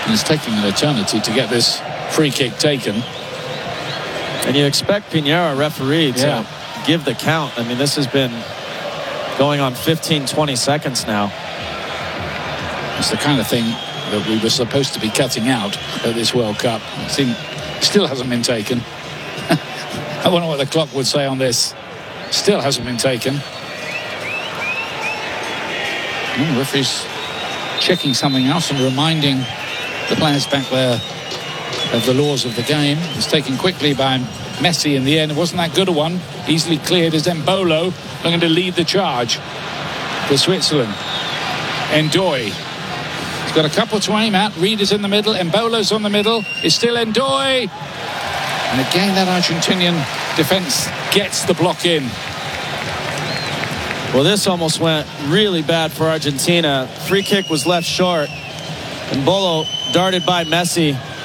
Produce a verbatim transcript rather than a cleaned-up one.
And it's taking an eternity to get this free kick taken. And you expect Piñera, referee, to yeah. give the count. I mean, this has been going on fifteen, twenty seconds now. It's the kind of thing that we were supposed to be cutting out at this World Cup. It seemed, still hasn't been taken. I wonder what the clock would say on this. Still hasn't been taken. Mm, referee's checking something else and reminding the players back there of the laws of the game. It's taken quickly by Messi in the end. It wasn't that good a one. Easily cleared as Embolo looking to lead the charge for Switzerland. Ndoye. He's got a couple to aim at. Reed is in the middle. Embolo's on the middle. It's still Ndoye. And again, that Argentinian defence gets the block in. Well, this almost went really bad for Argentina. Free kick was left short. Embolo darted by Messi.